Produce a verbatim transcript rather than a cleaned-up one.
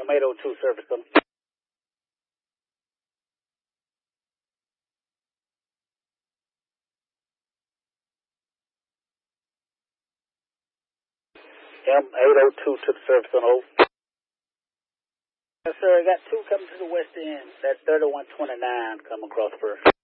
M eight oh two service on. M eight oh two to the service on hold. Yes, sir. I got two coming to the west end. That's thirty-one twenty-nine coming across first.